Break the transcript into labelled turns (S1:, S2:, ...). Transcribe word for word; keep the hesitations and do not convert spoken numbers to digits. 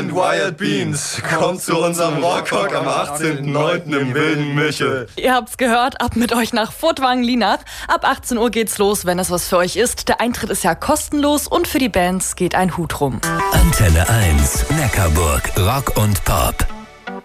S1: Wild Beans, kommt zu unserem Rockhock am achtzehnten neunten im Wilden Michel.
S2: Ihr habt's gehört, ab mit euch nach Furtwangen-Lienach. Ab achtzehn Uhr geht's los, wenn es was für euch ist. Der Eintritt ist ja kostenlos und für die Bands geht ein Hut rum.
S3: Antenne eins, Neckarburg, Rock und Pop.